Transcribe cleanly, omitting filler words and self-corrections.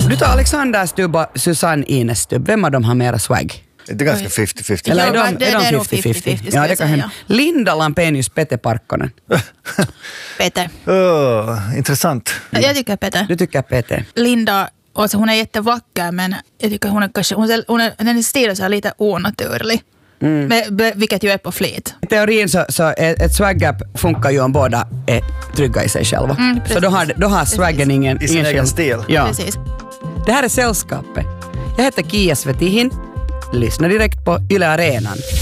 Du tar Alexander Stubb och Susanne Ines Stubb. Vem av dem har mera swag? Det är ganska 50-50. Eller Ja, är de 50-50? Ja, det kan hända. Linda Lampenius, Pete Parkkonen. Pete. Intressant. Jag tycker Pete. Du tycker Pete? Linda, alltså hon är jättevacker, men jag tycker hon är kanske, den stilen så är lite onaturlig. Vilket ju är på flit. I teorin så ett swag-gap funkar ju om båda är trygga i sig själva. Så då har swaggen ingen... I sin egen stil. Ja. Precis. Det här är Sällskapet. Jag heter Kia Svetihin. Lyssna direkt på Yle Arenan.